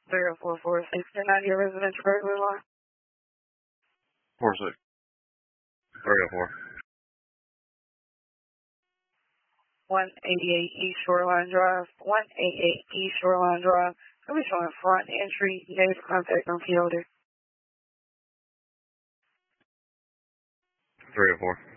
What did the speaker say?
3044 690 residential burglary line. 46. 304. 188 East Shoreline Drive. 188 East Shoreline Drive. I'll be showing front entry. Negative contact on field. 304.